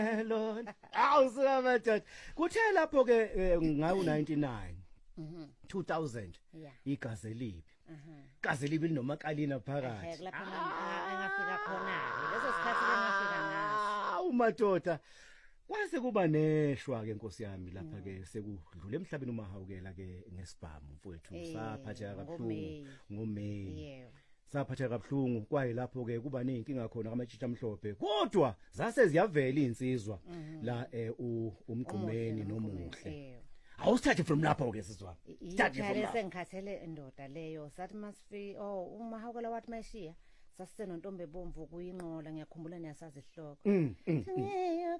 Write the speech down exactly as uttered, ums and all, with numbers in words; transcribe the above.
Lord awusuka madoda kuthe lapho ke ngawu ninety-nine Mhm. two thousand Yeah. igazi libi Mhm. gazi libi nomakalina Eh phakathi lapha engafika khona leso sikhathi engafika ngaso. ah umadoda kwase kuba neshwa ke Nkosi yami lapha ke sekudlula emhlabeni umahawukela ke ngesibhamu mfowethu saphatheka kabuhlungu ngoMeyi Yebo. saphatheka kabuhlungu kwaye lapho ke kuba nezinkinga khona kamatshitha amhlophe kodwa zase ziyavela insizwa la eh umgqumeni nomuhle awusithathe from lapho ke sizwa Thathe from lapho sengikhathele indoda leyo sathi masifi oh umahawukela wathi mashiya sasise nontombe bomvu kuyinqola ngiyakhumbula niyasazi ihloko